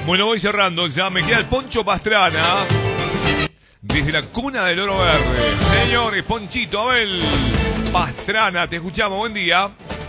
Bueno, voy cerrando ya. Me queda el Poncho Pastrana. Desde la cuna del Oro Verde. Señores, Ponchito, Abel Pastrana, te escuchamos. Buen día.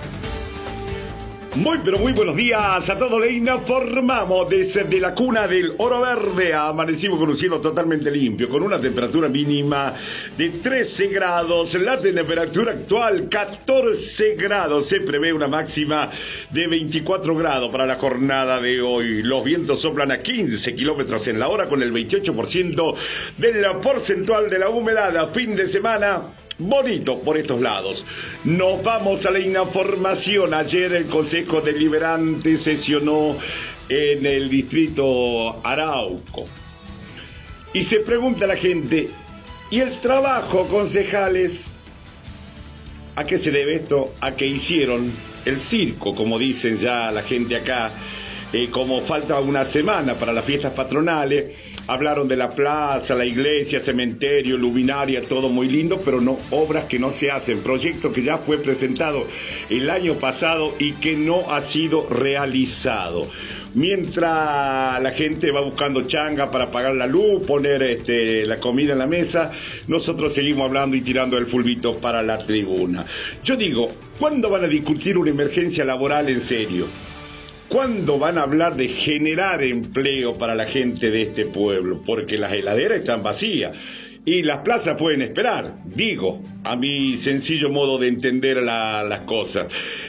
Muy pero muy buenos días a todos. Le informamos desde la cuna del Oro Verde. Amanecimos con un cielo totalmente limpio, con una temperatura mínima de 13 grados. La temperatura actual 14 grados. Se prevé una máxima de 24 grados para la jornada de hoy. Los vientos soplan a 15 kilómetros en la hora con el 28% del porcentual de la humedad. A fin de semana bonito por estos lados. Nos vamos a la información. Ayer el Consejo Deliberante sesionó en el distrito Arauco. Y se pregunta a la gente, ¿y el trabajo, concejales? ¿A qué se debe esto? A que hicieron el circo, como dicen ya la gente acá. Como falta una semana para las fiestas patronales, hablaron de la plaza, la iglesia, cementerio, luminaria, todo muy lindo, pero no obras que no se hacen, proyecto que ya fue presentado el año pasado y que no ha sido realizado. Mientras la gente va buscando changa para pagar la luz, poner la comida en la mesa, nosotros seguimos hablando y tirando el fulbito para la tribuna. Yo digo, ¿cuándo van a discutir una emergencia laboral en serio? ¿Cuándo van a hablar de generar empleo para la gente de este pueblo? Porque las heladeras están vacías y las plazas pueden esperar, digo, a mi sencillo modo de entender las cosas.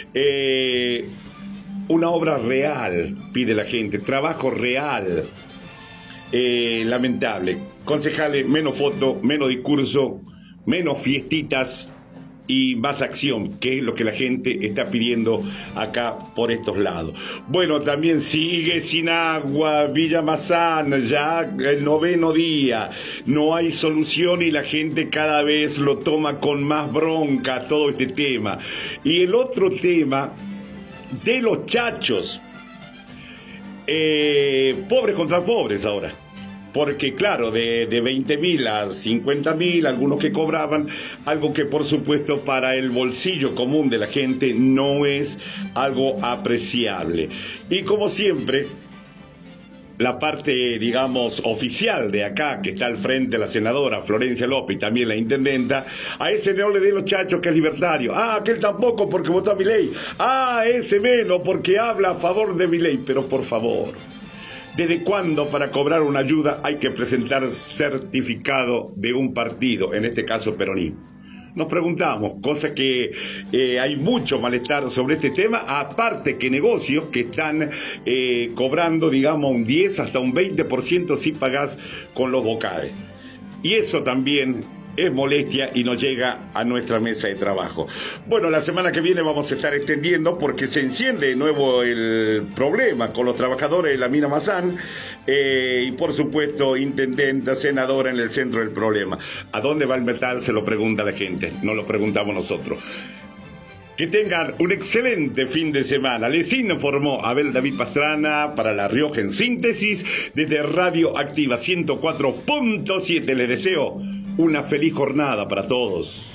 Una obra real pide la gente, trabajo real. Lamentable. Concejales, menos fotos, menos discurso, menos fiestitas y más acción, que es lo que la gente está pidiendo acá por estos lados. Bueno, también sigue sin agua Villa Massana, ya el 9º día, no hay solución y la gente cada vez lo toma con más bronca todo este tema. Y el otro tema de los chachos, pobres contra pobres ahora. Porque claro, de 20.000 a 50.000, algunos que cobraban, algo que por supuesto para el bolsillo común de la gente no es algo apreciable. Y como siempre, la parte, digamos, oficial de acá, que está al frente la senadora Florencia López y también la intendenta, a ese no le den los chachos que es libertario. Aquel tampoco porque votó a Milei. Ese menos porque habla a favor de Milei. Pero por favor, ¿desde cuándo para cobrar una ayuda hay que presentar certificado de un partido, en este caso peronismo? Nos preguntamos, cosa que hay mucho malestar sobre este tema, aparte que negocios que están cobrando, digamos, un 10 hasta un 20% si pagás con los vocales. Y eso también es molestia y nos llega a nuestra mesa de trabajo. Bueno, la semana que viene vamos a estar extendiendo porque se enciende de nuevo el problema con los trabajadores de la mina Mazán y por supuesto intendenta, senadora en el centro del problema. ¿A dónde va el metal? Se lo pregunta la gente, no lo preguntamos nosotros. Que tengan un excelente fin de semana. Les informó Abel David Pastrana para La Rioja en síntesis desde Radio Activa 104.7. Les deseo una feliz jornada para todos.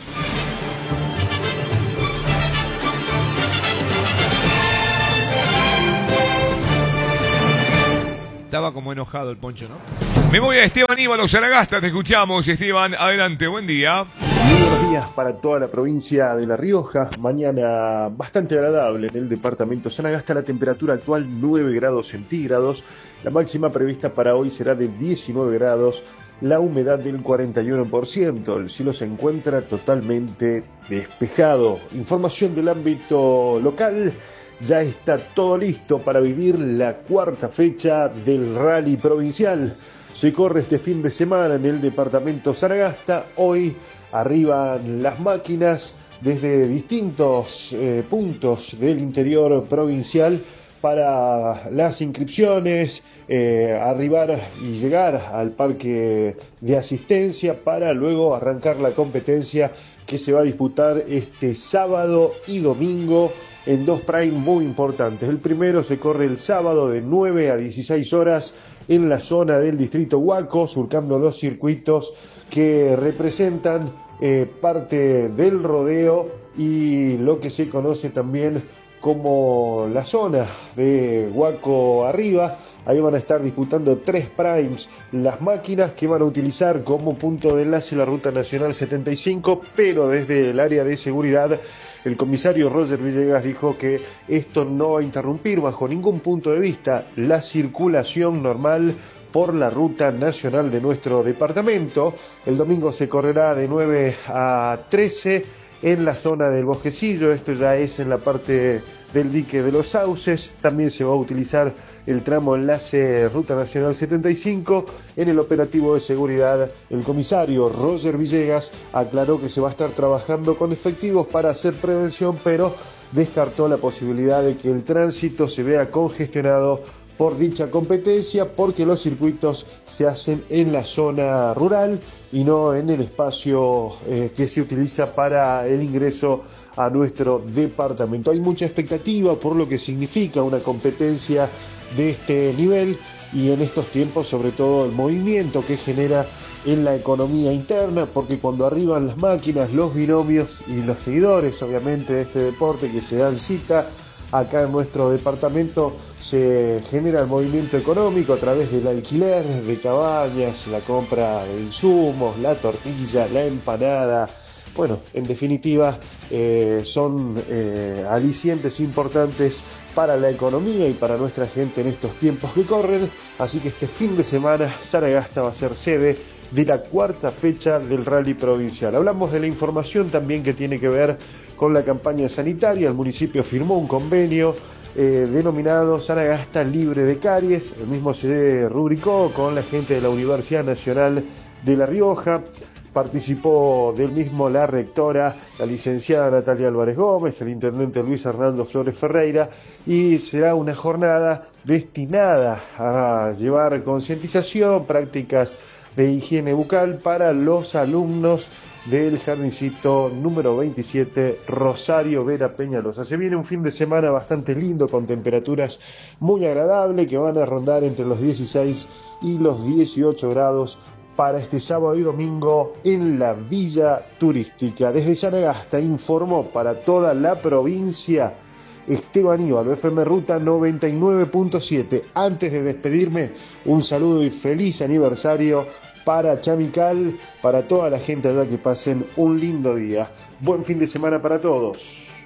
Estaba como enojado el Poncho, ¿no? Me voy a Esteban Íbalo Saragasta, te escuchamos, Esteban, adelante, buen día. Muy buenos días para toda la provincia de La Rioja. Mañana bastante agradable en el departamento Sanagasta. La temperatura actual 9 grados centígrados. La máxima prevista para hoy será de 19 grados. La humedad del 41%. El cielo se encuentra totalmente despejado. Información del ámbito local. Ya está todo listo para vivir la cuarta fecha del rally provincial. Se corre este fin de semana en el departamento Sanagasta. Hoy arriban las máquinas desde distintos puntos del interior provincial para las inscripciones, arribar y llegar al parque de asistencia para luego arrancar la competencia que se va a disputar este sábado y domingo en dos prime muy importantes. El primero se corre el sábado de 9 a 16 horas en la zona del distrito Huaco, surcando los circuitos que representan parte del rodeo y lo que se conoce también como la zona de Huaco Arriba. Ahí van a estar disputando 3 primes las máquinas que van a utilizar como punto de enlace la Ruta Nacional 75, pero desde el área de seguridad el comisario Roger Villegas dijo que esto no va a interrumpir bajo ningún punto de vista la circulación normal por la ruta nacional de nuestro departamento. El domingo se correrá de 9 a 13 en la zona del Bosquecillo, esto ya es en la parte del dique de los Sauces. También se va a utilizar el tramo enlace Ruta Nacional 75. En el operativo de seguridad, el comisario Roger Villegas aclaró que se va a estar trabajando con efectivos para hacer prevención, pero descartó la posibilidad de que el tránsito se vea congestionado por dicha competencia, porque los circuitos se hacen en la zona rural y no en el espacio que se utiliza para el ingreso a nuestro departamento. Hay mucha expectativa por lo que significa una competencia de este nivel y en estos tiempos, sobre todo, el movimiento que genera en la economía interna, porque cuando arriban las máquinas, los binomios y los seguidores, obviamente, de este deporte que se dan cita acá en nuestro departamento, se genera el movimiento económico a través del alquiler de cabañas, la compra de insumos, la tortilla, la empanada. Bueno, en definitiva, son alicientes importantes para la economía y para nuestra gente en estos tiempos que corren. Así que este fin de semana Saragasta va a ser sede de la 4ª fecha del Rally Provincial. Hablamos de la información también que tiene que ver con la campaña sanitaria. El municipio firmó un convenio denominado Saragasta Libre de Caries. El mismo se rubricó con la gente de la Universidad Nacional de La Rioja. Participó del mismo la rectora, la licenciada Natalia Álvarez Gómez, el intendente Luis Hernando Flores Ferreira, y será una jornada destinada a llevar concientización, prácticas de higiene bucal para los alumnos del jardincito número 27 Rosario Vera Peñalosa. Se viene un fin de semana bastante lindo con temperaturas muy agradables que van a rondar entre los 16 y los 18 grados para este sábado y domingo en la Villa Turística. Desde Saragasta informó para toda la provincia Esteban Íbalo, FM Ruta 99.7. Antes de despedirme, un saludo y feliz aniversario para Chamical, para toda la gente allá, que pasen un lindo día. Buen fin de semana para todos.